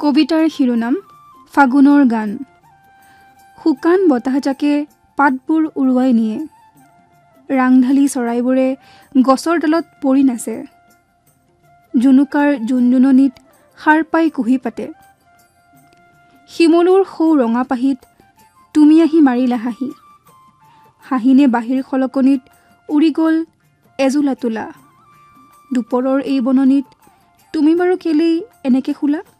কবিতাৰ শিৰোনাম ফাগুনৰ গান। শুকান বতাহজাকে পাতবোৰ উৰুৱাই নিয়ে। ৰাংঢালী চৰাইবোৰে গছৰ ডালত পৰি নাচে। জুনুকাৰ জুনজুননিত সাৰ পাই কুহি পাতে। শিমলুৰ সৌ ৰঙা পাহিত তুমি আহি মাৰিলা হাঁহি। হাঁহিনে বাহিৰ খলকনিত উৰি গ'ল এজোলা তোলা। দুপৰৰ এই বননিত তুমি বাৰু কেলেই এনেকে শুলা?